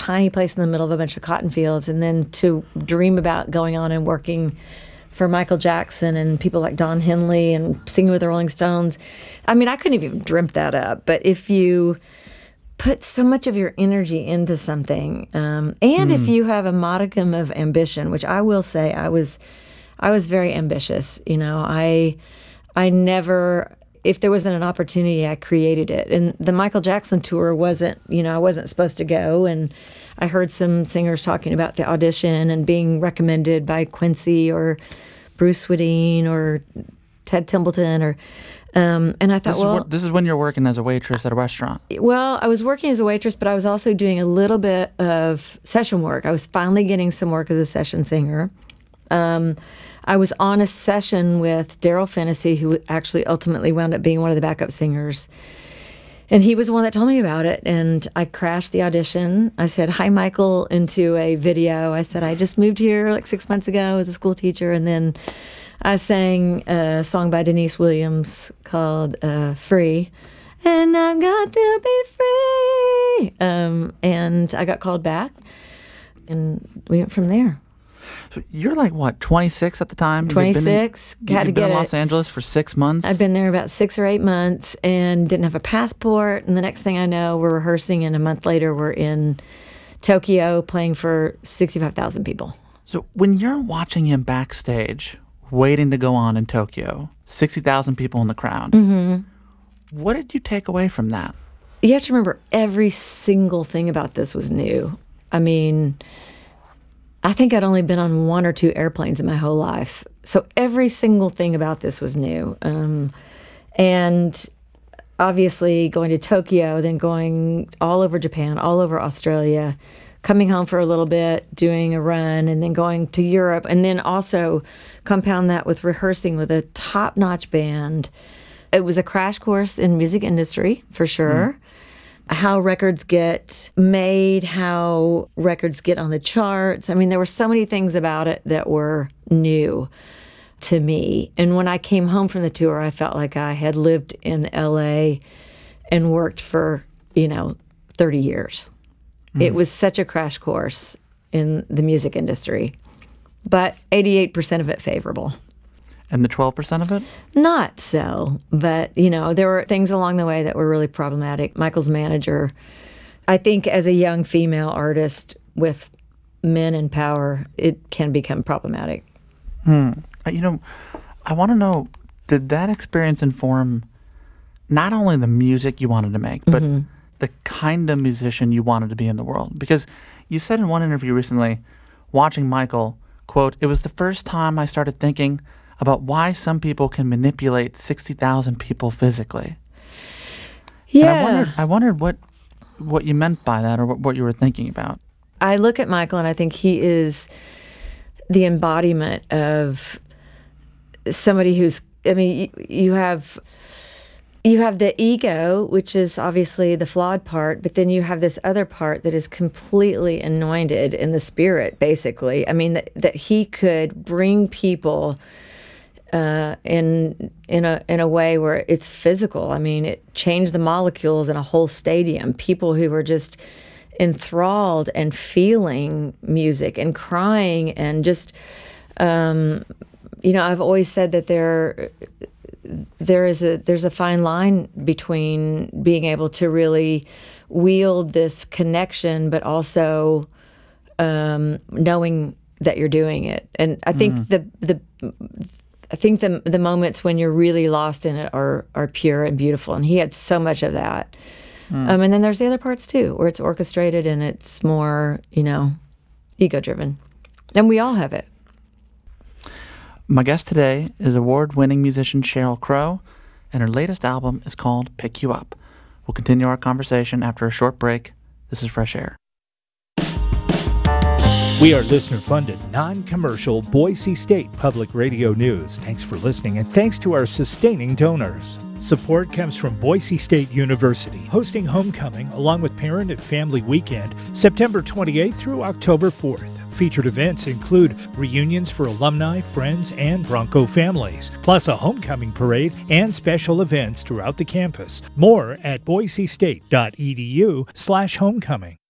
tiny place in the middle of a bunch of cotton fields, and then to dream about going on and working for Michael Jackson and people like Don Henley and singing with the Rolling Stones. I mean, I couldn't have even dreamt that up. But if you put so much of your energy into something, and if you have a modicum of ambition, which I will say I was very ambitious. You know, I never, if there wasn't an opportunity, I created it. And the Michael Jackson tour wasn't, you know, I wasn't supposed to go. And I heard some singers talking about the audition and being recommended by Quincy or Bruce Swedien or Ted Templeton or, and I thought, this is when you're working as a waitress at a restaurant. Well, I was working as a waitress, but I was also doing a little bit of session work. I was finally getting some work as a session singer. I was on a session with Daryl Fennessy, who actually ultimately wound up being one of the backup singers. And he was the one that told me about it, and I crashed the audition. I said, "Hi, Michael," into a video. I said, "I just moved here like 6 months ago as a school teacher," and then I sang a song by Denise Williams called Free. And I've got to be free. And I got called back, and we went from there. So you're like, what, 26 at the time? 26. You'd been in Los Angeles for 6 months? I'd been there about 6 or 8 months and didn't have a passport. And the next thing I know, we're rehearsing, and a month later, we're in Tokyo playing for 65,000 people. So when you're watching him backstage, waiting to go on in Tokyo, 60,000 people in the crowd, what did you take away from that? You have to remember, every single thing about this was new. I mean, I think I'd only been on 1 or 2 airplanes in my whole life. So every single thing about this was new. And obviously going to Tokyo, then going all over Japan, all over Australia, coming home for a little bit, doing a run, and then going to Europe, and then also compound that with rehearsing with a top-notch band. It was a crash course in music industry, for sure. How records get made, how records get on the charts. I mean, there were so many things about it that were new to me. And when I came home from the tour, I felt like I had lived in L.A. and worked for, 30 years. It was such a crash course in the music industry, but 88% of it favorable. And the 12% of it? Not so, but, there were things along the way that were really problematic. Michael's manager, I think as a young female artist with men in power, it can become problematic. I want to know, did that experience inform not only the music you wanted to make, but the kind of musician you wanted to be in the world? Because you said in one interview recently, watching Michael, quote, "It was the first time I started thinking about why some people can manipulate 60,000 people physically." Yeah. And I wondered what you meant by that, or what you were thinking about. I look at Michael and I think he is the embodiment of somebody who's, you have the ego, which is obviously the flawed part, but then you have this other part that is completely anointed in the spirit, basically. I mean, that he could bring people in a way where it's physical. I mean, it changed the molecules in a whole stadium. People who were just enthralled and feeling music and crying and just, I've always said that there's a fine line between being able to really wield this connection, but also knowing that you're doing it. And I think the moments when you're really lost in it are pure and beautiful, and he had so much of that. And then there's the other parts too, where it's orchestrated and it's more, ego-driven. And we all have it. My guest today is award-winning musician Sheryl Crow, and her latest album is called Pick You Up. We'll continue our conversation after a short break. This is Fresh Air. We are listener-funded, non-commercial Boise State Public Radio News. Thanks for listening, and thanks to our sustaining donors. Support comes from Boise State University, hosting Homecoming along with Parent and Family Weekend, September 28th through October 4th. Featured events include reunions for alumni, friends, and Bronco families, plus a homecoming parade and special events throughout the campus. More at boisestate.edu/homecoming.